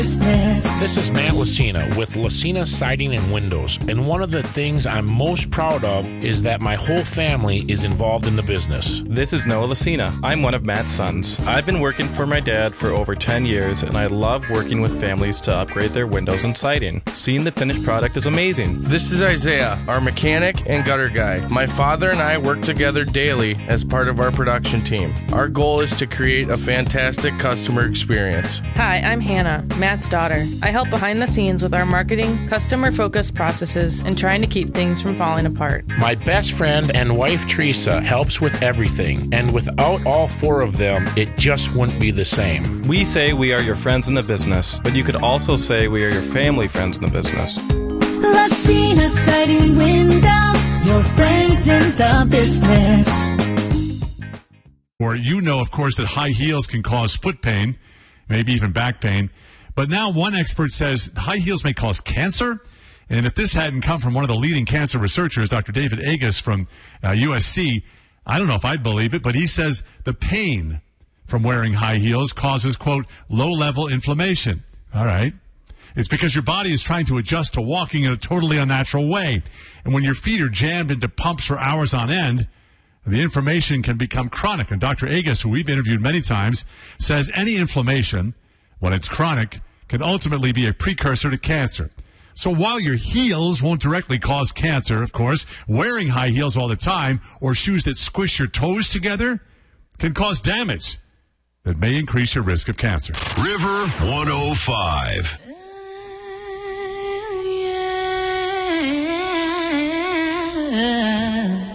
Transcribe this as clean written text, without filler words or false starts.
This is Matt Lucina with Lucina Siding and Windows, and one of the things I'm most proud of is that my whole family is involved in the business. This is Noah Lucina. I'm one of Matt's sons. I've been working for my dad for over 10 years, and I love working with families to upgrade their windows and siding. Seeing the finished product is amazing. This is Isaiah, our mechanic and gutter guy. My father and I work together daily as part of our production team. Our goal is to create a fantastic customer experience. Hi, I'm Hannah, Matt's daughter. I help behind the scenes with our marketing, customer-focused processes, and trying to keep things from falling apart. My best friend and wife, Teresa, helps with everything, and without all four of them, it just wouldn't be the same. We say we are your friends in the business, but you could also say we are your family friends in the business. Lucina Siding Windows, your friends in the business. Or you know, of course, that high heels can cause foot pain, maybe even back pain. But now one expert says high heels may cause cancer. And if this hadn't come from one of the leading cancer researchers, Dr. David Agus from USC, I don't know if I'd believe it, but he says the pain from wearing high heels causes, quote, low-level inflammation. All right. It's because your body is trying to adjust to walking in a totally unnatural way. And when your feet are jammed into pumps for hours on end, the inflammation can become chronic. And Dr. Agus, who we've interviewed many times, says any inflammation, when it's chronic, can ultimately be a precursor to cancer. So while your heels won't directly cause cancer, of course, wearing high heels all the time or shoes that squish your toes together can cause damage that may increase your risk of cancer. River 105.